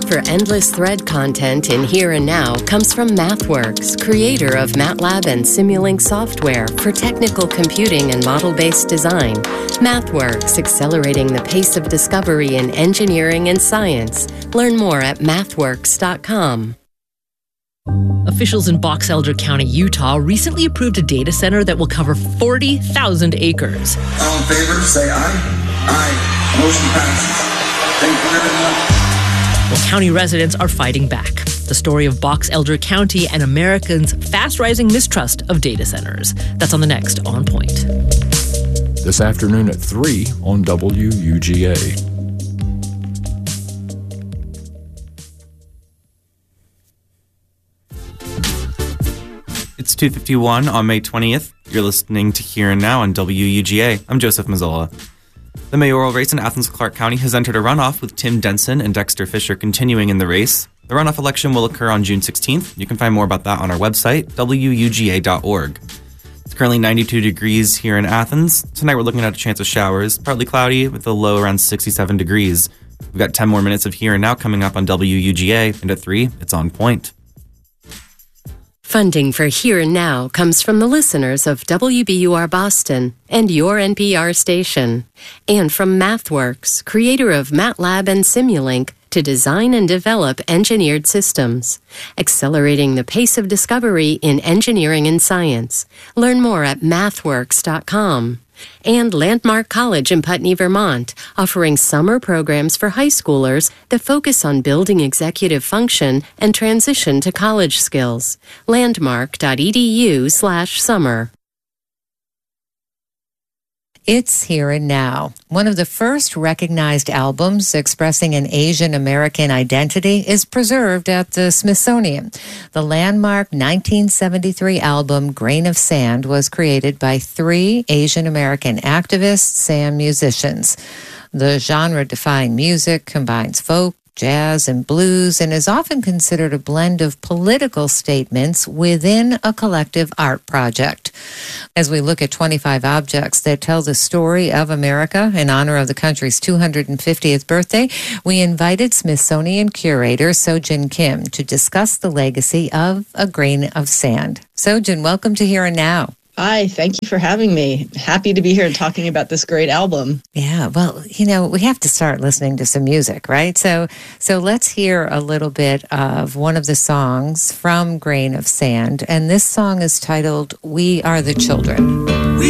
Support for Endless Thread content in Here and Now comes from MathWorks, creator of MATLAB and Simulink software for technical computing and model-based design. MathWorks, accelerating the pace of discovery in engineering and science. Learn more at mathworks.com. Officials in Box Elder County, Utah, recently approved a data center that will cover 40,000 acres. All in favor, say aye. Aye. Motion passes. Thank you very much. Well, county residents are fighting back. The story of Box Elder County and Americans' fast-rising mistrust of data centers. That's on the next On Point. This afternoon at 3 on WUGA. It's 2:51 on May 20th. You're listening to Here and Now on WUGA. I'm Joseph Mazzola. The mayoral race in Athens-Clarke County has entered a runoff with Tim Denson and Dexter Fisher continuing in the race. The runoff election will occur on June 16th. You can find more about that on our website, wuga.org. It's currently 92 degrees here in Athens. Tonight we're looking at a chance of showers, partly cloudy with a low around 67 degrees. We've got 10 more minutes of Here and Now coming up on WUGA, and at 3, it's On Point. Funding for Here and Now comes from the listeners of WBUR Boston and your NPR station, and from MathWorks, creator of MATLAB and Simulink, to design and develop engineered systems, accelerating the pace of discovery in engineering and science. Learn more at mathworks.com. And Landmark College in Putney, Vermont, offering summer programs for high schoolers that focus on building executive function and transition to college skills. Landmark.edu/summer. It's Here and Now. One of the first recognized albums expressing an Asian American identity is preserved at the Smithsonian. The landmark 1973 album Grain of Sand was created by 3 Asian American activists and musicians. The genre-defying music combines folk, jazz, and blues, and is often considered a blend of political statements within a collective art project. As we look at 25 objects that tell the story of America in honor of the country's 250th birthday, we invited Smithsonian curator Sojin Kim to discuss the legacy of A Grain of Sand. Sojin, welcome to Here and Now. Hi, thank you for having me. Happy to be here and talking about this great album. Yeah, well, we have to start listening to some music, right? So let's hear a little bit of one of the songs from Grain of Sand. And this song is titled We Are the Children.